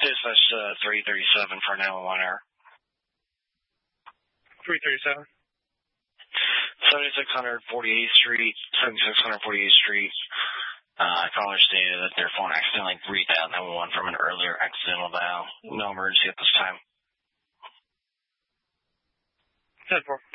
Dispatch 337 for an 911 error. 337. 7600 48th Street, 7600 48th Street. Caller stated that their phone accidentally redialed 911 from an earlier accidental dial. No emergency at this time. 10-4.